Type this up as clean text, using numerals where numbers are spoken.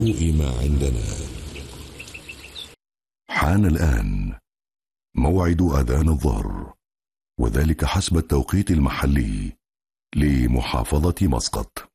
ما عندنا. حان الآن موعد أذان الظهر، وذلك حسب التوقيت المحلي لمحافظة مسقط.